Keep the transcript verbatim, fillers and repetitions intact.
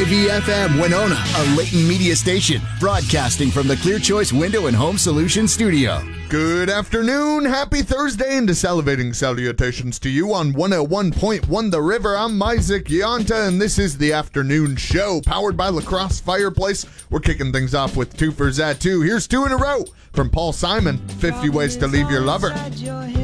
V F M Winona, a Leighton Media station, broadcasting from the Clear Choice Window and Home Solutions studio. Good afternoon, happy Thursday, and salivating salutations to you on one oh one point one The River. I'm Isaac Yonta, and this is the afternoon show, powered by La Crosse Fireplace. We're kicking things off with two for Zat two. Here's two in a row from Paul Simon, fifty Ways to Leave Your Lover.